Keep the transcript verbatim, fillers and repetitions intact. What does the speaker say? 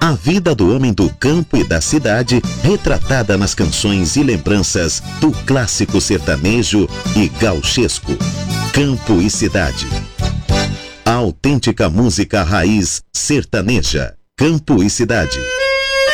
A vida do homem do campo e da cidade, retratada nas canções e lembranças do clássico sertanejo e gauchesco. Campo e cidade. A autêntica música raiz sertaneja. Campo e cidade.